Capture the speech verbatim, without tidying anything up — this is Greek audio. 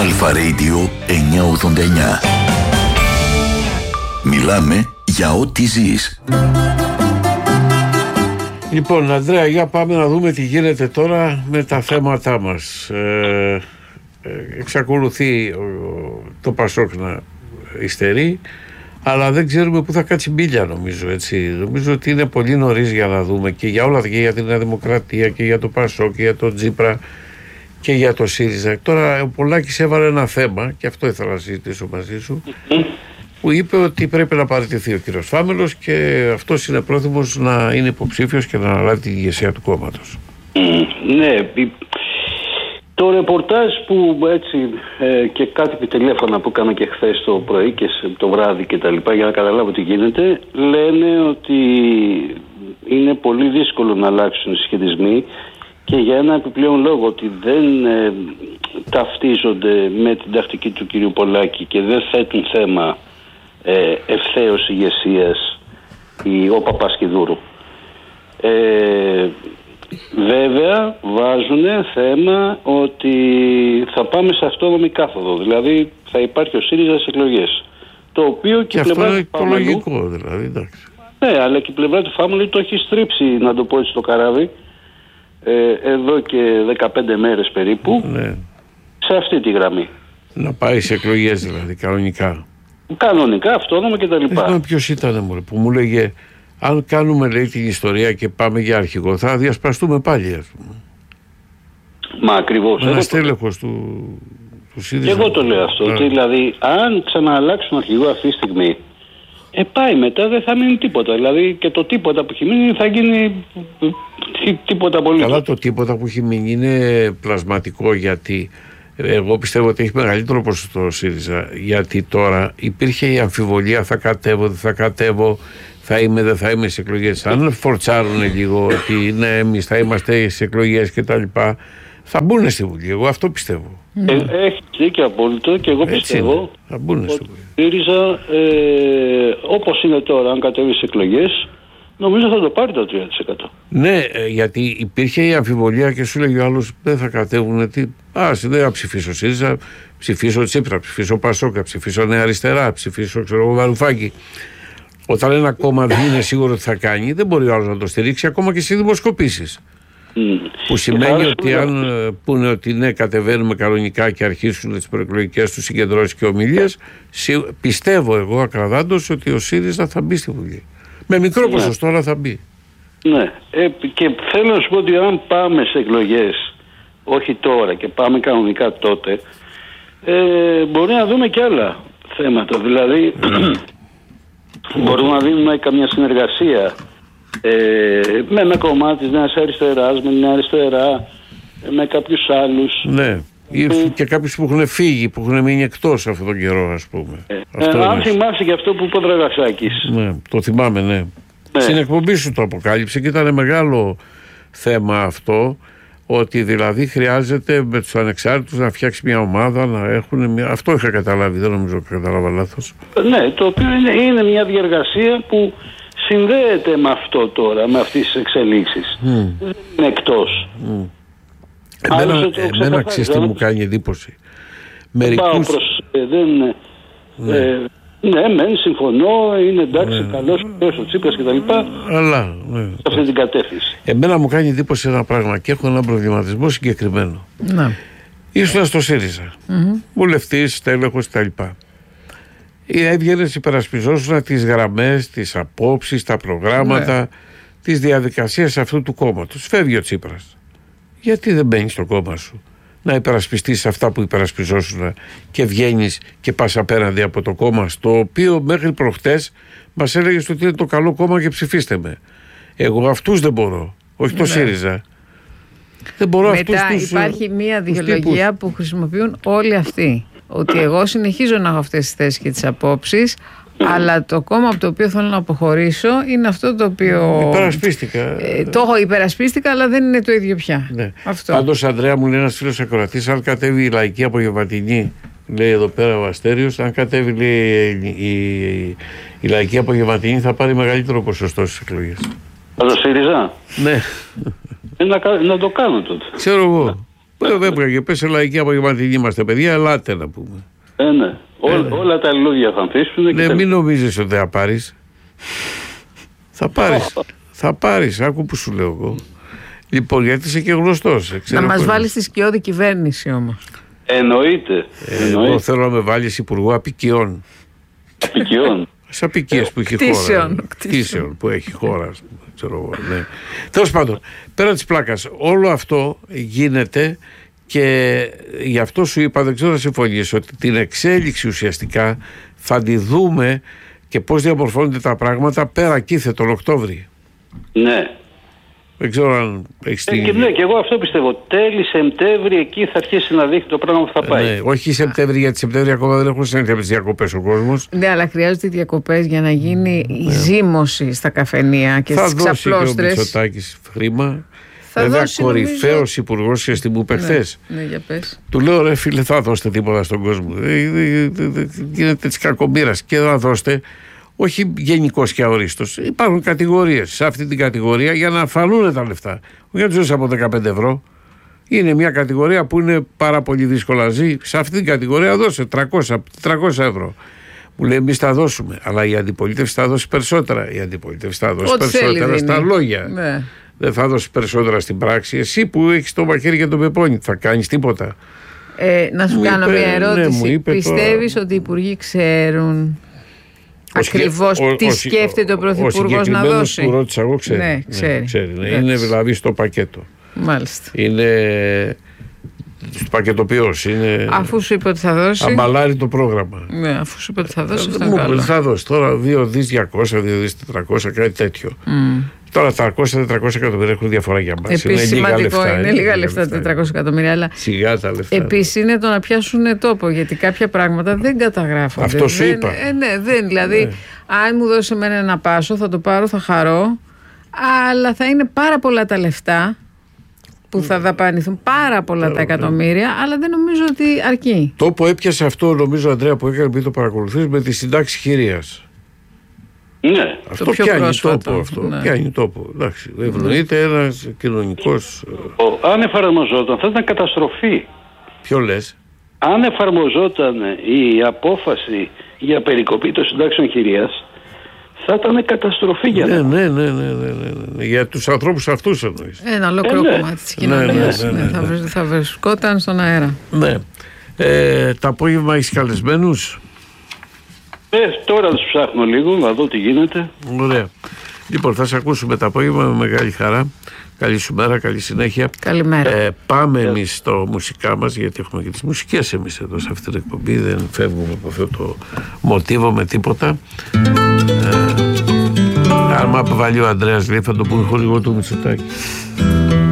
Αλφα Radio εννιακόσια ογδόντα εννιά. Μιλάμε για ό,τι ζεις. Λοιπόν, Ανδρέα, για πάμε να δούμε τι γίνεται τώρα με τα θέματά μας. Ε, εξακολουθεί το Πασόκ να υστερεί, αλλά δεν ξέρουμε πού θα κάτσει μπίλια, νομίζω, έτσι. Νομίζω ότι είναι πολύ νωρίς για να δούμε και για όλα, και για την Νέα Δημοκρατία και για το Πασόκ και για το Τζίπρα και για το ΣΥΡΙΖΑ. Τώρα ο Πολάκης έβαλε ένα θέμα, και αυτό ήθελα να συζητήσω μαζί σου, που είπε ότι πρέπει να παραιτηθεί ο κύριος Φάμελος και αυτός είναι πρόθυμος να είναι υποψήφιος και να αναλάβει την ηγεσία του κόμματος. Ναι, το ρεπορτάζ που έτσι ε, και κάτι τηλέφωνα που έκανα και χθες το πρωί και το βράδυ και τα λοιπά για να καταλάβω τι γίνεται, λένε ότι είναι πολύ δύσκολο να αλλάξουν οι συσχετισμοί και για ένα επιπλέον λόγο, ότι δεν ε, ταυτίζονται με την τακτική του κυρίου Πολάκη και δεν θέτουν θέμα ε, ευθέως ηγεσίας η, ο Παπασκηδούρου. Ε, βέβαια βάζουν θέμα ότι θα πάμε σε αυτόνομη κάθοδο, δηλαδή θα υπάρχει ο ΣΥΡΙΖΑ στις εκλογές, το οποίο και, και αυτό πλευρά είναι το λογικό, δηλαδή, εντάξει. Ναι, αλλά και η πλευρά του Φάμελου το έχει στρίψει, να το πω έτσι, το καράβι ε, εδώ και δεκαπέντε μέρες περίπου, ναι, σε αυτή τη γραμμή. Να πάει σε εκλογές, δηλαδή, κανονικά. Κανονικά, αυτόνομα και τα λοιπά. Δεν ποιος ήταν, μωρέ, που μου λέγε, αν κάνουμε, λέει, την ιστορία και πάμε για αρχηγό, θα διασπαστούμε πάλι, ας πούμε. Μα ακριβώς. Ένας τέλεχος του, του ΣΥΡΙΖΑ. Και εγώ το λέω αυτό, ότι δηλαδή αν ξανααλλάξουν αρχηγό αυτή τη στιγμή, ε, πάει μετά, δεν θα μείνει τίποτα. Δηλαδή και το τίποτα που έχει μείνει θα γίνει τίποτα πολύ. Καλά, το τίποτα που έχει μείνει είναι πλασματικό, γιατί εγώ πιστεύω ότι έχει μεγαλύτερο ποσοστό ο ΣΥΡΙΖΑ, γιατί τώρα υπήρχε η αμφιβολία, θα κατέβω, δεν θα κατέβω, θα είμαι, δεν θα είμαι σε εκλογές. Αν φορτσάρουν λίγο ότι ναι, εμείς θα είμαστε σε εκλογές και τα λοιπά, θα μπουν στη Βουλή. Εγώ αυτό πιστεύω. Ε, έχει δίκιο απόλυτο και εγώ πιστεύω θα μπουν ότι ο ΣΥΡΙΖΑ ε, όπως είναι τώρα, αν κατέβει σε εκλογές, νομίζω θα το πάρει το τρία τοις εκατό. Ναι, γιατί υπήρχε η αμφιβολία και σου λέγει ο άλλος, δεν θα κατέβουν. Τι... Α, δεν θα ψηφίσω ΣΥΡΙΖΑ, ψηφίσω Τσίπρα, ψηφίσω Πασόκα, ψηφίσω Νέα Αριστερά, ψηφίσω ξέρω εγώ Βαρουφάκη. Όταν ένα κόμμα δεν είναι σίγουρο ότι θα κάνει, δεν μπορεί ο άλλος να το στηρίξει ακόμα και σε δημοσκοπήσεις. Mm. Που σημαίνει ότι αν πούνε ότι ναι, κατεβαίνουμε κανονικά και αρχίσουν τις προεκλογικές τους συγκεντρώσεις και ομιλίες, πιστεύω εγώ ακραδάντως ότι ο ΣΥΡΙΖΑ θα μπει στη Βουλή. Με μικρό ναι. ποσοστό, αλλά θα μπει. Ναι. Ε, και θέλω να σου πω ότι αν πάμε σε εκλογές, όχι τώρα και πάμε κανονικά τότε, ε, μπορεί να δούμε και άλλα θέματα. Δηλαδή, μπορούμε να δούμε καμιά συνεργασία ε, με ένα κομμάτι της Νέας Αριστεράς, με την Νέα Αριστερά, με κάποιους άλλους. Ναι. Ή και κάποιους που έχουν φύγει, που έχουν μείνει εκτός αυτόν τον καιρό, ας πούμε. Ε, ε, αν θυμάσαι και αυτό που είπε ο Δραγασάκης. Ναι, το θυμάμαι, ναι. ναι. Στην εκπομπή σου το αποκάλυψε και ήταν μεγάλο θέμα αυτό, ότι δηλαδή χρειάζεται με τους ανεξάρτητους να φτιάξει μια ομάδα, να έχουν μια... Αυτό είχα καταλάβει, δεν νομίζω ότι κατάλαβα λάθος. Ναι, το οποίο είναι, είναι μια διεργασία που συνδέεται με αυτό τώρα, με αυτές τις εξελίξεις. Mm. Δεν είναι εκτός. Mm. Εμένα, εμένα ξέρεις τι μου κάνει εντύπωση. Μερικούς... Πάω προς, ε, δεν, ναι. Ε, ναι, μεν, συμφωνώ, είναι εντάξει, ναι. καλός ο Τσίπρας και τα λοιπά, αλλά ναι. σε αυτή την κατεύθυνση. Εμένα μου κάνει εντύπωση ένα πράγμα και έχω έναν προβληματισμό συγκεκριμένο. Ναι. Ήσουν στο ΣΥΡΙΖΑ, mm-hmm. βουλευτής, τέλεχος κτλ. Έβγαινες, υπερασπιζόσουν τις γραμμές, τις απόψεις, τα προγράμματα, ναι. τις διαδικασίες αυτού του κόμματος. Φεύγει ο Τσίπρας. Γιατί δεν μπαίνεις στο κόμμα σου να υπερασπιστείς αυτά που υπερασπιζόσουν και βγαίνεις και πας απέναντι από το κόμμα στο οποίο μέχρι προχτές μας έλεγες ότι είναι το καλό κόμμα και ψηφίστε με. Εγώ αυτούς δεν μπορώ, όχι το ναι. ΣΥΡΙΖΑ. Δεν μπορώ Μετά αυτούς τους, υπάρχει μία δικαιολογία τύπους. Που χρησιμοποιούν όλοι αυτοί. Ότι εγώ συνεχίζω να έχω αυτές τις θέσεις και τις απόψεις, αλλά το κόμμα από το οποίο θέλω να αποχωρήσω είναι αυτό το οποίο. Υπερασπίστηκα. Ε, το έχω υπερασπίστηκα, αλλά δεν είναι το ίδιο πια. Ναι. Αυτό. Πάντως, Ανδρέα, μου λέει ένας φίλος ακροατής, αν κατέβει η λαϊκή απογευματινή, λέει εδώ πέρα ο Αστέριος, αν κατέβει λέει, η, η, η λαϊκή απογευματινή, θα πάρει μεγαλύτερο ποσοστό στις εκλογές. Θα το ΣΥΡΙΖΑ? Ναι. Ε, να, να το κάνω τότε. Ξέρω εγώ. Βέβαια, και πες λαϊκή απογευματινή είμαστε, παιδιά, ελάτε να πούμε. Ε, ναι. Ό, ε, όλα τα λουλούδια θα ανθίσουν. Ναι, μην νομίζεις ότι θα πάρεις. Θα πάρεις. Θα πάρεις, άκου που σου λέω εγώ. Λοιπόν, γιατί είσαι και γνωστός. Να μας βάλεις στη σκιώδη κυβέρνηση όμως. Εννοείται. Ε, εγώ θέλω να με βάλεις υπουργό απικιών. Απικιών. Σε απικίες που έχει χώρα. Κτήσεων που έχει χώρα. Ναι. Τέλος πάντων, πέρα της πλάκας, όλο αυτό γίνεται και γι' αυτό σου είπα, δεν ξέρω να συμφωνήσω, ότι την εξέλιξη ουσιαστικά θα τη δούμε και πώς διαμορφώνονται τα πράγματα πέρα κήθε τον Οκτώβρη. Ναι. Δεν ξέρω αν έχεις ε, και, ναι, και εγώ αυτό πιστεύω. Τέλη Σεπτέμβρη εκεί θα αρχίσει να δείχνει το πράγμα που θα πάει. Ναι, όχι Σεπτέμβρη, γιατί Σεπτέμβρη ακόμα δεν έχουν συνέλθει με τις διακοπές ο κόσμος. Ναι, αλλά χρειάζονται διακοπές για να γίνει η ναι. ζήμωση στα καφενεία και θα στις ξαπλώστρες. Θα δώσει και ο Μητσοτάκης χρήμα. Θα Βέβαια, κορυφαίος νομίζω... υπουργός και στην που είπε χθες. Ναι, ναι, για πες. Του λέω, ρε φίλε, θα δώσετε τίποτα στον κόσμο. Γίνεται της κακομοίρας και θα δώσετε. Όχι γενικός και αορίστος. Υπάρχουν κατηγορίες σε αυτή την κατηγορία για να φανούν τα λεφτά. Όχι να τους από δεκαπέντε ευρώ. Είναι μια κατηγορία που είναι πάρα πολύ δύσκολα ζει. Σε αυτή την κατηγορία δώσε τριακόσια ευρώ. Μου λέει εμείς θα δώσουμε. Αλλά η αντιπολίτευση θα δώσει περισσότερα. Η αντιπολίτευση θα δώσει Ό, περισσότερα στα λόγια. Ναι. Δεν θα δώσει περισσότερα στην πράξη. Εσύ που έχεις το μαχαίρι και το πεπόνι, θα κάνεις τίποτα. Ε, να σου μου κάνω είπε, μια ερώτηση. Ναι, πιστεύεις τώρα... ότι οι υπουργοί ξέρουν ακριβώς ο, τι ο, σκέφτεται ο, ο Πρωθυπουργός να δώσει? Ο που ρώτησα εγώ ξέρει. Ναι, ξέρει. Ναι, ξέρει ναι. Είναι δηλαδή στο πακέτο. Μάλιστα. Είναι στο πακετοποιός. Είναι... Αφού σου είπε ότι θα δώσει. Αμπαλάρει το πρόγραμμα. Ναι, αφού σου είπε ότι θα δώσει. Μου είπε θα δώσει τώρα δύο δισεκατομμύρια διακόσια, δύο δισεκατομμύρια τετρακόσια, κάτι τέτοιο. Mm. Τώρα τριακόσια με τετρακόσια εκατομμύρια έχουν διαφορά για μας. Επίσης είναι σημαντικό, λίγα λεφτά, είναι, είναι λίγα λεφτά τετρακόσια εκατομμύρια. Αλλά σιγά τα λεφτά. Επίσης είναι το να πιάσουν τόπο, γιατί κάποια πράγματα δεν καταγράφονται. Αυτό σου δεν, είπα. Ε, ναι, δεν, δηλαδή, ναι. αν μου δώσει εμένα ένα πάσο, θα το πάρω, θα χαρώ, αλλά θα είναι πάρα πολλά τα λεφτά που θα δαπανηθούν, πάρα πολλά yeah, τα εκατομμύρια, yeah. αλλά δεν νομίζω ότι αρκεί. Το που έπιασε αυτό, νομίζω, Αντρέα, που έκανε, μην το παρακολουθείς, με τη συντάξη χειρίας. Ναι. Αυτό πιάνει τόπο. Αυτό ναι. πιάνει τόπο. Εντάξει, ευνοείται ένας κοινωνικός. Αν εφαρμοζόταν, θα ήταν καταστροφή. Ποιο λες? Αν εφαρμοζόταν η απόφαση για περικοπή των συντάξεων χειρίας, θα ήταν καταστροφή για ναι, ναι, ναι, ναι, ναι, ναι, ναι. Για τους ανθρώπους αυτούς εννοείς. Ένα ολόκληρο ε, ναι. κομμάτι της κοινωνίας. Ναι, ναι, ναι, ναι, ναι, ναι. Θα βρισκόταν στον αέρα. Ναι. Ε, το απόγευμα έχεις καλεσμένους? Ε, τώρα τους ψάχνω λίγο, να δω τι γίνεται. Ωραία. Λοιπόν, θα σε ακούσουμε το απόγευμα με μεγάλη χαρά. Καλή σου μέρα, καλή συνέχεια. Καλημέρα. Ε, πάμε yeah. εμείς στο μουσικά μας, γιατί έχουμε και τις μουσικές εμείς εδώ σε αυτή την εκπομπή. Δεν φεύγουμε από αυτό το μοτίβο με τίποτα. Ε, άμα αποβαλεί ο Ανδρέας λέει, θα το πούμε χορηγό του Μητσοτάκη.